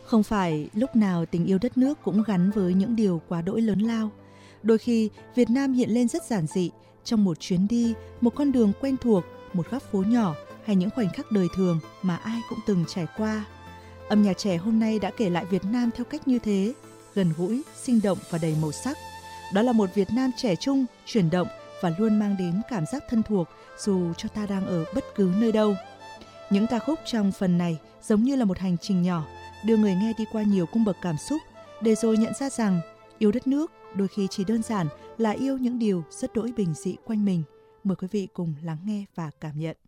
Không phải lúc nào tình yêu đất nước cũng gắn với những điều quá đỗi lớn lao. Đôi khi, Việt Nam hiện lên rất giản dị, trong một chuyến đi, một con đường quen thuộc, một góc phố nhỏ hay những khoảnh khắc đời thường mà ai cũng từng trải qua. Âm nhạc trẻ hôm nay đã kể lại Việt Nam theo cách như thế, gần gũi, sinh động và đầy màu sắc. Đó là một Việt Nam trẻ trung, chuyển động và luôn mang đến cảm giác thân thuộc dù cho ta đang ở bất cứ nơi đâu. Những ca khúc trong phần này giống như là một hành trình nhỏ, đưa người nghe đi qua nhiều cung bậc cảm xúc, để rồi nhận ra rằng yêu đất nước đôi khi chỉ đơn giản là yêu những điều rất đỗi bình dị quanh mình. Mời quý vị cùng lắng nghe và cảm nhận.